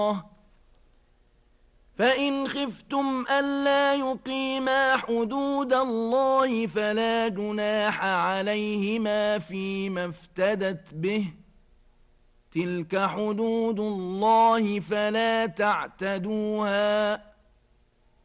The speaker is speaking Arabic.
فإن خفتم ألا يقيما حدود الله فلا جناح عليهما فيما افتدت به تلك حدود الله فلا تعتدوها